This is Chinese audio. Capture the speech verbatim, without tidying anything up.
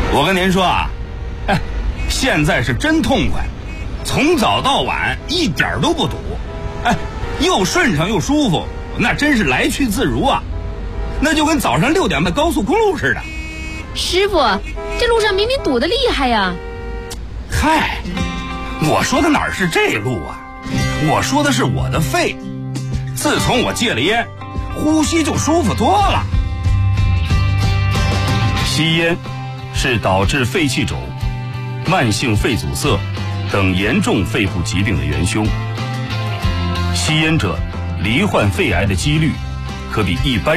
我跟您说啊，哎，现在是真痛快，从早到晚一点都不堵，哎，又顺畅又舒服，那真是来去自如啊，那就跟早上六点的高速公路似的。 师傅，这路上明明堵得厉害呀。 嗨，我说的哪儿是这路啊，我说的是我的肺，自从我戒了烟，呼吸就舒服多了。 吸烟是导致肺气肿、慢性肺阻塞等严重肺部疾病的元凶。吸烟者罹患肺癌的几率可比一般